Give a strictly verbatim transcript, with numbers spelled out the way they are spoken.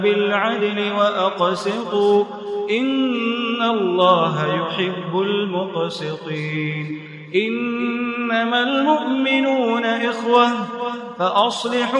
بالعدل وأقسطوا إن الله يحب المقسطين. إنما المؤمنون إخوة فأصلحوا